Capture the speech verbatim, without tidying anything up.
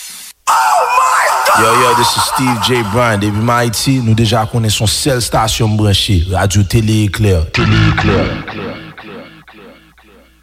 Yo, yo, this is Steve J. Bryan, depuis Haïti, nous déjà connaissons seule station branchée, Radio Télé Éclair. Télé Éclair.